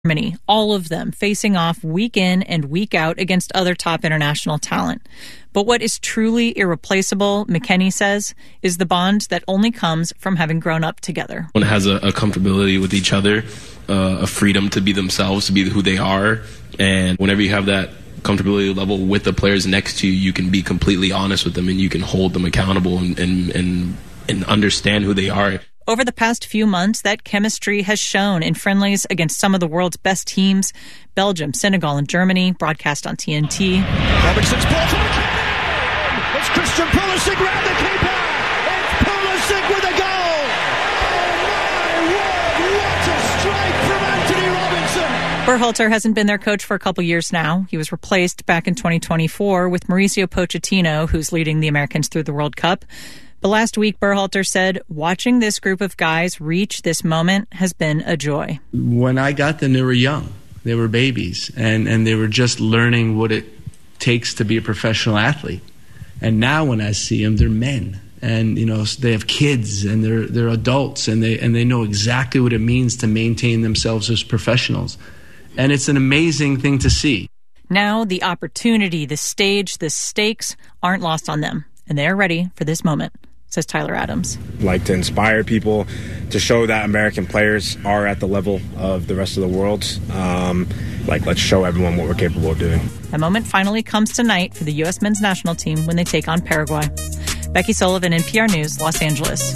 Germany, all of them facing off week in and week out against other top international talent. But what is truly irreplaceable, McKennie says, is the bond that only comes from having grown up together. One has a comfortability with each other, a freedom to be themselves, to be who they are. And whenever you have that comfortability level with the players next to you, you can be completely honest with them and you can hold them accountable and understand who they are. Over the past few months, that chemistry has shown in friendlies against some of the world's best teams, Belgium, Senegal, and Germany, broadcast on TNT. Robinson's ball for McKennie! It's Christian Pulisic round the keeper! It's Pulisic with a goal! Oh my word, what a strike from Anthony Robinson! Berhalter hasn't been their coach for a couple years now. He was replaced back in 2024 with Mauricio Pochettino, who's leading the Americans through the World Cup. But last week, Berhalter said, watching this group of guys reach this moment has been a joy. When I got them, they were young. They were babies, and they were just learning what it takes to be a professional athlete. And now when I see them, they're men. And, you know, they have kids, and they're adults, and they know exactly what it means to maintain themselves as professionals. And it's an amazing thing to see. Now the opportunity, the stage, the stakes aren't lost on them, and they're ready for this moment, says Tyler Adams. Like to inspire people to show that American players are at the level of the rest of the world. Let's show everyone what we're capable of doing. That moment finally comes tonight for the U.S. men's national team when they take on Paraguay. Becky Sullivan, NPR News, Los Angeles.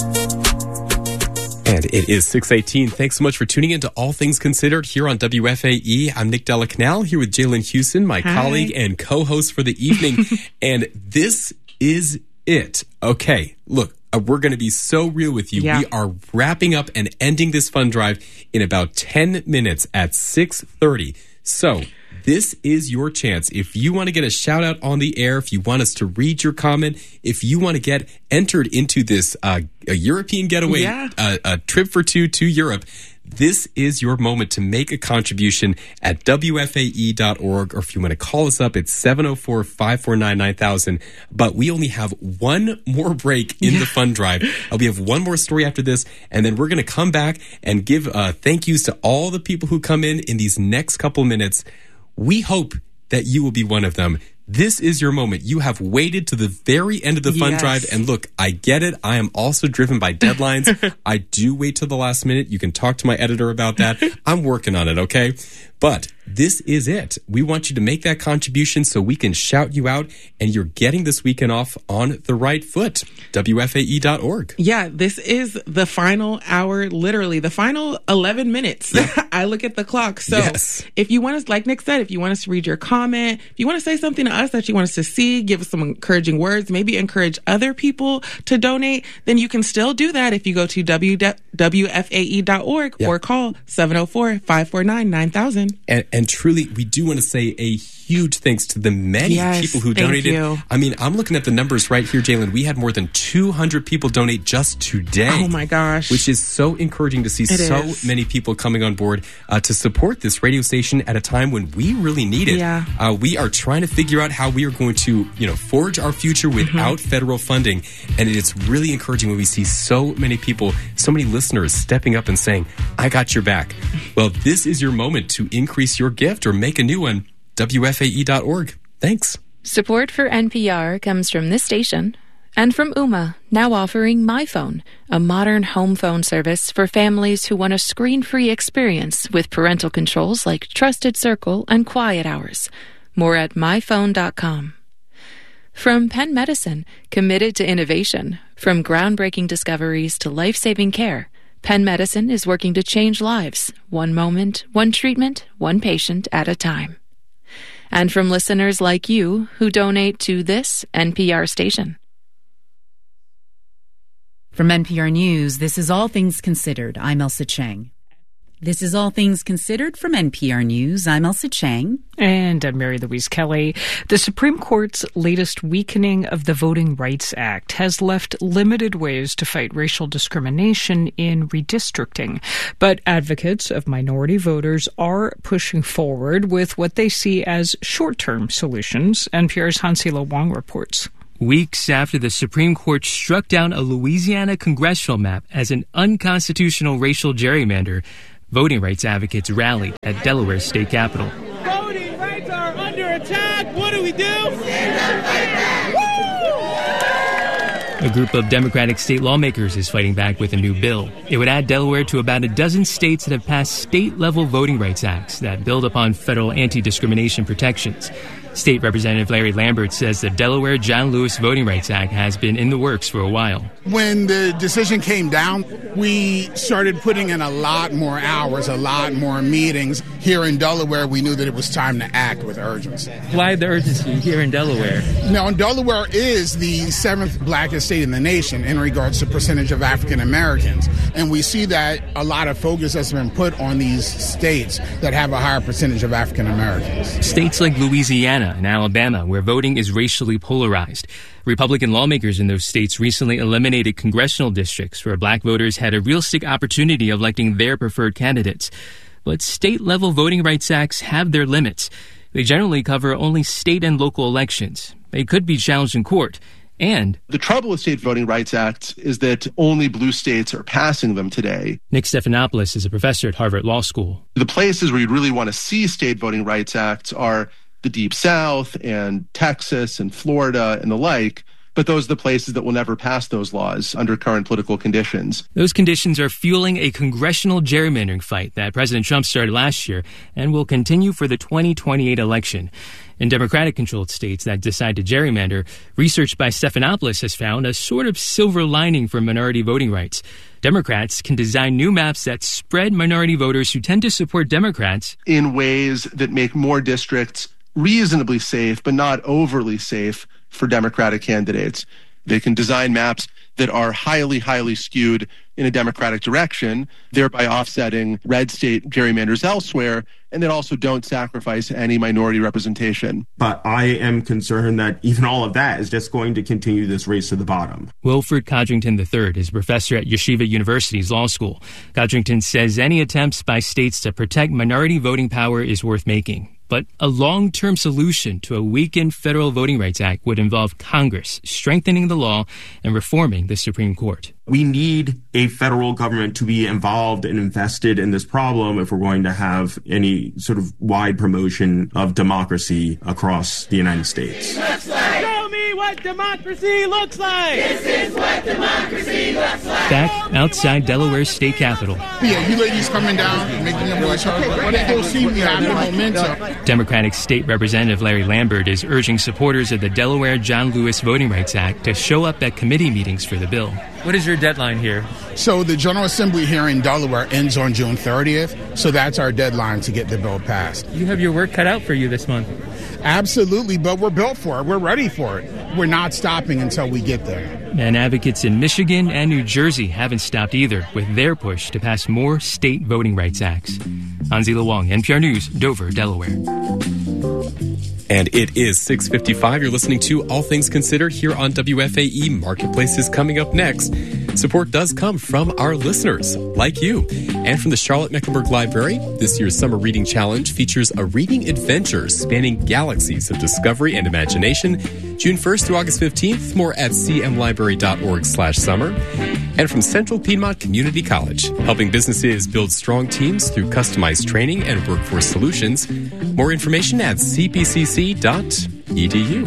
And it is 6:18. Thanks so much for tuning in to All Things Considered here on WFAE. I'm Nick Della Canal here with Jalen Houston, my colleague and co-host for the evening. And this is it. Okay, look, we're going to be so real with you. Yeah. We are wrapping up and ending this fund drive in about 10 minutes at 6:30. So this is your chance. If you want to get a shout out on the air, if you want us to read your comment, if you want to get entered into this a European getaway, a trip for two to Europe, this is your moment to make a contribution at WFAE.org, or if you want to call us up, it's 704-549-9000. But we only have one more break in the fund drive. We have one more story after this, and then we're going to come back and give thank yous to all the people who come in these next couple minutes. We hope that you will be one of them. This is your moment. You have waited to the very end of the fund drive. And look, I get it. I am also driven by deadlines. I do wait till the last minute. You can talk to my editor about that. I'm working on it, okay? But this is it. We want you to make that contribution so we can shout you out, and you're getting this weekend off on the right foot. WFAE.org. Yeah, this is the final hour, literally the final 11 minutes. Yeah. I look at the clock. So if you want us, like Nick said, if you want us to read your comment, if you want to say something to us that you want us to see, give us some encouraging words, maybe encourage other people to donate, then you can still do that if you go to WFAE.org or call 704-549-9000. And truly, we do want to say a huge thanks to the many people who donated. I mean, I'm looking at the numbers right here, Jalen. We had more than 200 people donate just today. Oh, my gosh. Which is so encouraging to see many people coming on board to support this radio station at a time when we really need it. Yeah. We are trying to figure out how we are going to, forge our future without federal funding. And it's really encouraging when we see so many people, so many listeners stepping up and saying, I got your back. Well, this is your moment to increase your gift or make a new one. WFAE.org. Thanks. Support for NPR comes from this station and from Ooma, now offering My Phone, a modern home phone service for families who want a screen-free experience with parental controls like Trusted Circle and Quiet Hours. More at myphone.com. From Penn Medicine, committed to innovation, from groundbreaking discoveries to life-saving care, Penn Medicine is working to change lives, one moment, one treatment, one patient at a time. And from listeners like you who donate to this NPR station. From NPR News, this is All Things Considered. I'm Elsa Chang. This is All Things Considered from NPR News. I'm Elsa Chang. And I'm Mary Louise Kelly. The Supreme Court's latest weakening of the Voting Rights Act has left limited ways to fight racial discrimination in redistricting. But advocates of minority voters are pushing forward with what they see as short-term solutions. NPR's Hansila Wong reports. Weeks after the Supreme Court struck down a Louisiana congressional map as an unconstitutional racial gerrymander, Voting rights advocates rallied at Delaware's state capitol. Voting rights are under attack. What do we do? A group of Democratic state lawmakers is fighting back with a new bill. It would add Delaware to about a dozen states that have passed state-level voting rights acts that build upon federal anti-discrimination protections. State Representative Larry Lambert says the Delaware John Lewis Voting Rights Act has been in the works for a while. When the decision came down, we started putting in a lot more hours, a lot more meetings. Here in Delaware, we knew that it was time to act with urgency. Why the urgency here in Delaware? Now, Delaware is the 7th blackest state in the nation in regards to percentage of African Americans. And we see that a lot of focus has been put on these states that have a higher percentage of African Americans. States like Louisiana and Alabama, where voting is racially polarized. Republican lawmakers in those states recently eliminated congressional districts where black voters had a realistic opportunity of electing their preferred candidates. But state-level voting rights acts have their limits. They generally cover only state and local elections. They could be challenged in court. And the trouble with state voting rights acts is that only blue states are passing them today. Nick Stephanopoulos is a professor at Harvard Law School. The places where you'd really want to see state voting rights acts are the Deep South and Texas and Florida and the like, but those are the places that will never pass those laws under current political conditions. Those conditions are fueling a congressional gerrymandering fight that President Trump started last year and will continue for the 2028 election. In Democratic-controlled states that decide to gerrymander, research by Stephanopoulos has found a sort of silver lining for minority voting rights. Democrats can design new maps that spread minority voters who tend to support Democrats in ways that make more districts reasonably safe, but not overly safe for Democratic candidates. They can design maps that are highly, highly skewed in a Democratic direction, thereby offsetting red state gerrymanders elsewhere, and that also don't sacrifice any minority representation. But I am concerned that even all of that is just going to continue this race to the bottom. Wilfred Codrington III is a professor at Yeshiva University's law school. Codrington says any attempts by states to protect minority voting power is worth making. But a long-term solution to a weakened federal voting rights act would involve Congress strengthening the law and reforming the Supreme Court. We need a federal government to be involved and invested in this problem if we're going to have any sort of wide promotion of democracy across the United States. Show me what democracy looks like. This is what democracy looks like. Back outside Delaware's state capitol. Yeah, you ladies coming down, making them voice heard. What if they'll see me having momentum? Democratic State Representative Larry Lambert is urging supporters of the Delaware John Lewis Voting Rights Act to show up at committee meetings for the bill. What is your deadline here? So the General Assembly here in Delaware ends on June 30th, so that's our deadline to get the bill passed. You have your work cut out for you this month. Absolutely, but we're built for it. We're ready for it. We're not stopping until we get there. And advocates in Michigan and New Jersey haven't stopped either with their push to pass more state voting rights acts. Anzila Wong, NPR News, Dover, Delaware. And it is 6:55. You're listening to All Things Considered here on WFAE. Marketplace is coming up next. Support does come from our listeners, like you. And from the Charlotte-Mecklenburg Library, this year's Summer Reading Challenge features a reading adventure spanning galaxies of discovery and imagination. June 1st through August 15th. More at cmlibrary.org/summer. And from Central Piedmont Community College, helping businesses build strong teams through customized training and workforce solutions. More information at cpcc.edu.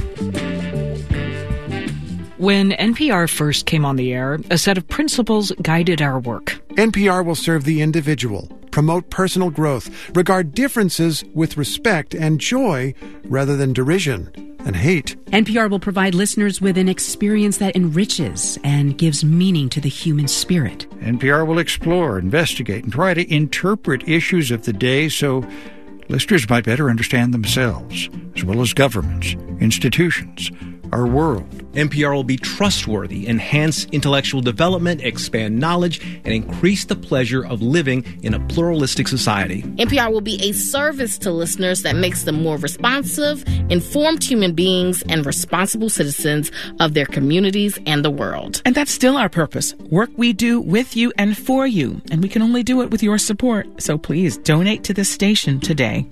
When NPR first came on the air, a set of principles guided our work. NPR will serve the individual, promote personal growth, regard differences with respect and joy rather than derision and hate. NPR will provide listeners with an experience that enriches and gives meaning to the human spirit. NPR will explore, investigate, and try to interpret issues of the day so listeners might better understand themselves, as well as governments, institutions, our world. NPR will be trustworthy, enhance intellectual development, expand knowledge, and increase the pleasure of living in a pluralistic society. NPR will be a service to listeners that makes them more responsive, informed human beings, and responsible citizens of their communities and the world. And that's still our purpose. Work we do with you and for you. And we can only do it with your support. So please donate to this station today.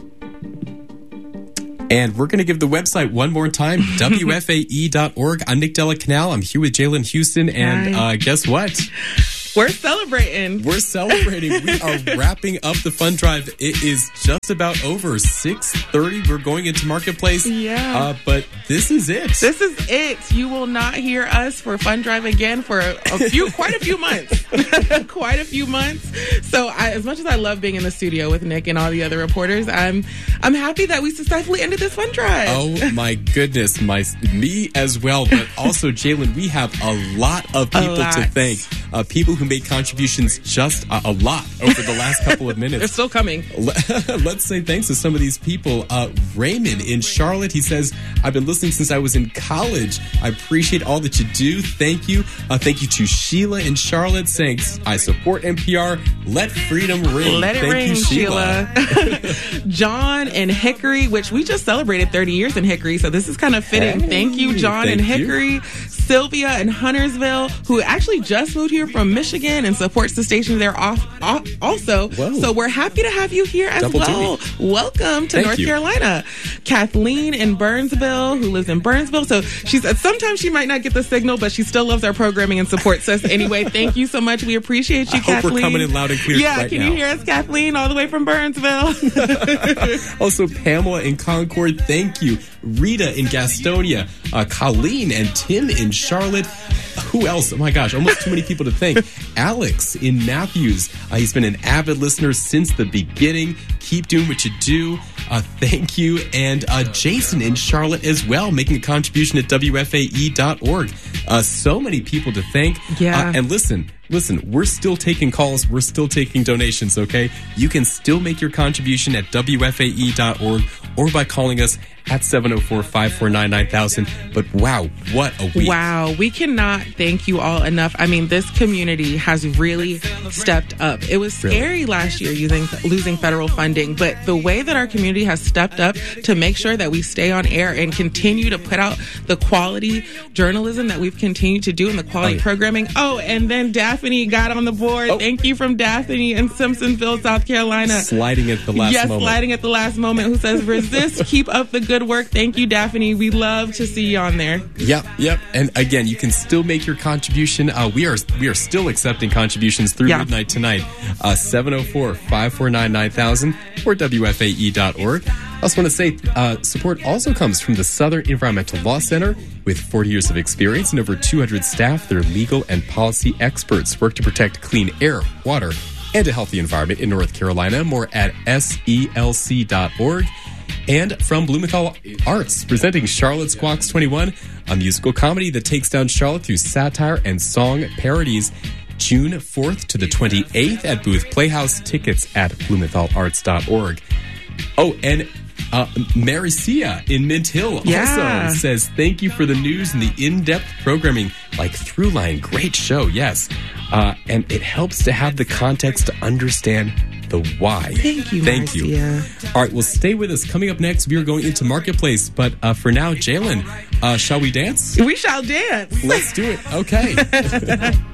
And we're going to give the website one more time, WFAE.org. I'm Nick Della Canal. I'm here with Jalen Houston. And guess what? We're celebrating. We're celebrating. We are wrapping up the fund drive. It is just about over 6:30. We're going into Marketplace. Yeah. But this is it. This is it. You will not hear us for Fund Drive again for quite a few months. Quite a few months. So as much as I love being in the studio with Nick and all the other reporters, I'm happy that we successfully ended this Fund Drive. Oh my goodness, me as well. But also, Jalen, we have a lot of people to thank. People who made contributions just a lot over the last couple of minutes. They're still coming. Let's say thanks to some of these people. Raymond in Charlotte, he says, I've been listening since I was in college. I appreciate all that you do. Thank you. Thank you to Sheila in Charlotte saying, I support NPR. Let freedom ring. Let it ring, Sheila. John in Hickory, which we just celebrated 30 years in Hickory, so this is kind of fitting. Thank you, John in Hickory. Sylvia in Huntersville, who actually just moved here from Michigan and supports the station there also. Whoa. So we're happy to have you here as well. Welcome to North Carolina. Kathleen in Burnsville, who lives in Burnsville. So she said sometimes she might not get the signal, but she still loves our programming and supports us anyway. Thank you so much. We appreciate you, Kathleen. I hope we're coming in loud and clear right can now. You hear us, Kathleen, all the way from Burnsville? Also, Pamela in Concord, thank you. Rita in Gastonia, Colleen and Tim in Charlotte. Who else? Oh my gosh, almost too many people to thank. Alex in Matthews. He's been an avid listener since the beginning. Keep doing what you do. Thank you. And Jason in Charlotte as well, making a contribution at WFAE.org. So many people to thank. Yeah. And listen, we're still taking calls. We're still taking donations, okay? You can still make your contribution at WFAE.org or by calling us at 704-549-9000. But wow, what a week. Wow, we cannot thank you all enough. I mean, this community has really stepped up. It was scary last year losing federal funding, but the way that our community has stepped up to make sure that we stay on air and continue to put out the quality journalism that we've continued to do and the quality programming. Oh, and then Daphne got on the board. Thank you from Daphne in Simpsonville, South Carolina. Sliding at the last moment. Yes, sliding at the last moment, who says, resist, keep up the good work. Thank you, Daphne. We love to see you on there. Yep. And again, you can still make your contribution. We are still accepting contributions through midnight tonight. 704-549-9000 or WFAE.org. I also want to say support also comes from the Southern Environmental Law Center. With 40 years of experience and over 200 staff, their legal and policy experts work to protect clean air, water, and a healthy environment in North Carolina. More at SELC.org. And from Blumenthal Arts, presenting Charlotte Squawks 21, a musical comedy that takes down Charlotte through satire and song parodies. June 4th to the 28th at Booth Playhouse. Tickets at BlumenthalArts.org. Oh, and Maricia in Mint Hill also says, thank you for the news and the in-depth programming like Throughline. Great show, yes. And it helps to have the context to understand the why. Thank you, Marcia. All right, well, stay with us. Coming up next, we are going into Marketplace. But for now, Jalen, shall we dance? We shall dance. Let's do it. Okay.